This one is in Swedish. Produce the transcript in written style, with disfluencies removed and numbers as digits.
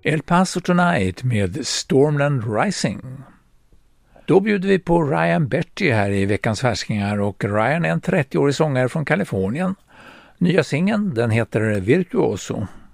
El Paso Tonight med Stormland Rising. Då bjuder vi på Ryan Bertie här i veckans färskingar, och Ryan är en 30-årig sångare från Kalifornien. Nya singeln, den heter Virtuoso.